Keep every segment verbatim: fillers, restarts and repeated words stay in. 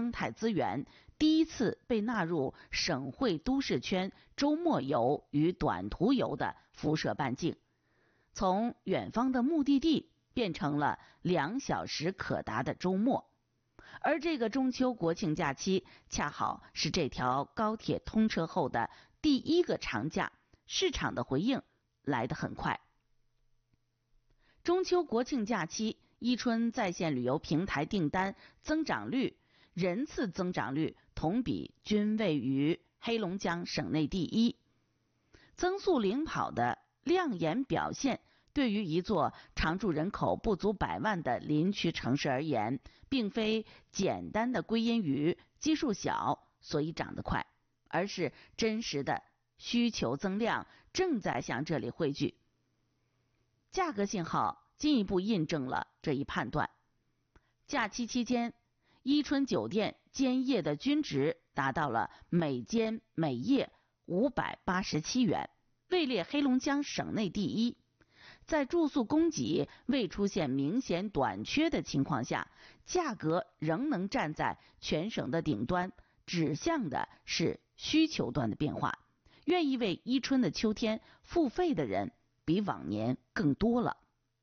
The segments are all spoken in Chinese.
生态资源，第一次被纳入省会都市圈周末游与短途游的辐射半径，从远方的目的地变成了两小时可达的周末。而这个中秋国庆假期恰好是这条高铁通车后的第一个长假，市场的回应来得很快。中秋国庆假期，伊春在线旅游平台订单增长率、人次增长率同比均位于黑龙江省内第一。增速领跑的亮眼表现，对于一座常住人口不足百万的林区城市而言，并非简单的归因于基数小所以涨得快，而是真实的需求增量正在向这里汇聚。价格信号进一步印证了这一判断。假期期间，伊春酒店间夜的均值达到了每间每夜五百八十七元，位列黑龙江省内第一。在住宿供给未出现明显短缺的情况下，价格仍能站在全省的顶端，指向的是需求端的变化。愿意为伊春的秋天付费的人比往年更多了。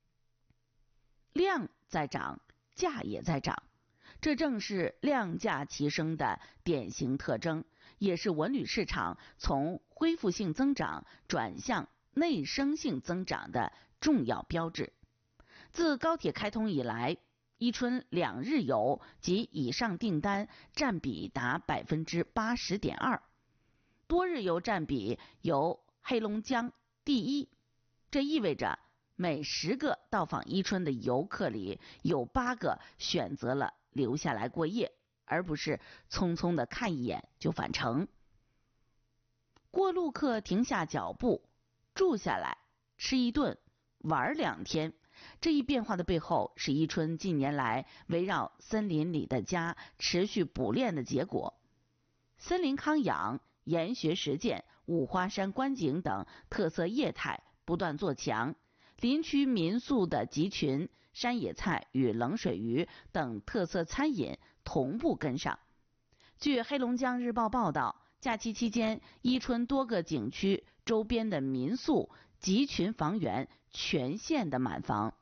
量在涨，价也在涨，这正是量价齐升的典型特征，也是文旅市场从恢复性增长转向内生性增长的重要标志。自高铁开通以来，伊春两日游及以上订单占比达 百分之八十点二， 多日游占比由黑龙江第一。这意味着每十个到访伊春的游客里有八个选择了留下来过夜，而不是匆匆的看一眼就返程。过路客停下脚步，住下来吃一顿玩两天，这一变化的背后是伊春近年来围绕森林里的家持续补练的结果。森林康养、研学实践、五花山观景等特色业态不断做强，林区民宿的集群、山野菜与冷水鱼等特色餐饮同步跟上。据黑龙江日报报道，假期期间，伊春多个景区周边的民宿集群房源全线的满房，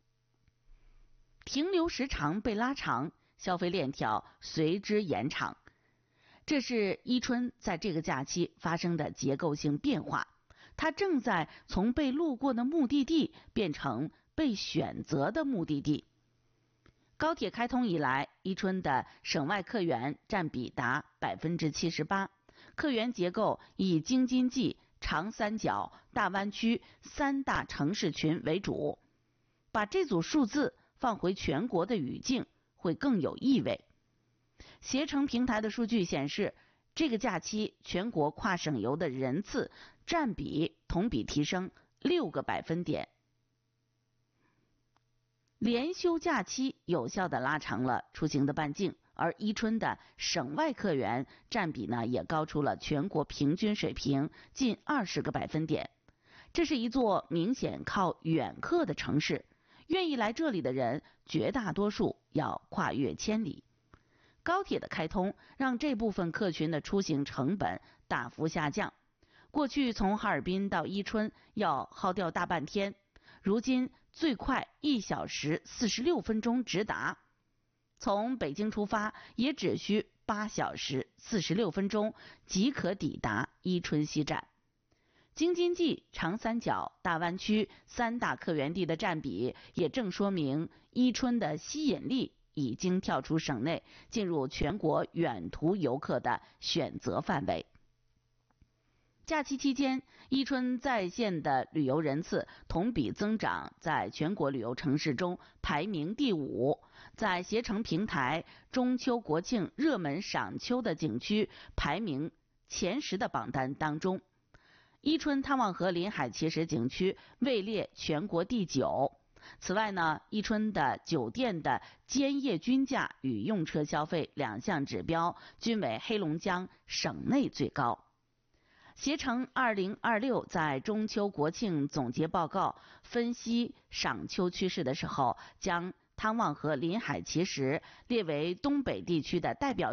停留时长被拉长，消费链条随之延长。这是伊春在这个假期发生的结构性变化，它正在从被路过的目的地变成被选择的目的地。高铁开通以来，伊春的省外客源占比达 百分之七十八， 客源结构以京津冀、长三角、大湾区三大城市群为主。把这组数字放回全国的语境会更有意味。携程平台的数据显示，这个假期全国跨省游的人次占比同比提升六个百分点。连休假期有效地拉长了出行的半径，而伊春的省外客源占比呢也高出了全国平均水平近二十个百分点。这是一座明显靠远客的城市，愿意来这里的人绝大多数要跨越千里。高铁的开通让这部分客群的出行成本大幅下降，过去从哈尔滨到伊春要耗掉大半天，如今最快一小时四十六分钟直达，从北京出发也只需八小时四十六分钟即可抵达伊春西站。京津冀、长三角、大湾区三大客源地的占比也正说明伊春的吸引力已经跳出省内，进入全国远途游客的选择范围。假期期间，伊春在线的旅游人次同比增长，在全国旅游城市中排名第五，在携程平台中秋国庆热门赏秋的景区排名前十的榜单当中，伊春汤旺河临海奇石景区位列全国第九。此外呢，伊春的酒店的间夜均价与用车消费两项指标均为黑龙江省内最高。携程二零二六在中秋国庆总结报告分析赏秋趋势的时候，将汤旺河临海奇石列为东北地区的代表